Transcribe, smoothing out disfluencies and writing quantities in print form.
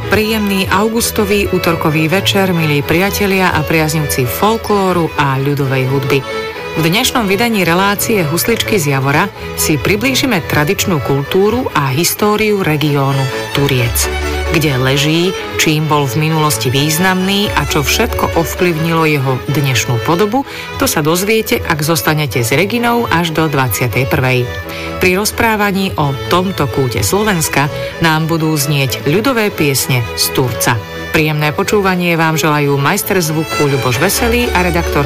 Príjemný augustový útorkový večer, milí priatelia a priaznivci folklóru a ľudovej hudby. V dnešnom vydaní relácie Husličky z Javora si priblížime tradičnú kultúru a históriu regiónu Turiec, kde leží, čím bol v minulosti významný a čo všetko ovplyvnilo jeho dnešnú podobu, to sa dozviete, ak zostanete s Reginou až do 21. Pri rozprávaní o tomto kúte Slovenska nám budú znieť ľudové piesne z Turca. Príjemné počúvanie vám želajú majster zvuku Ľuboš Veselý a redaktor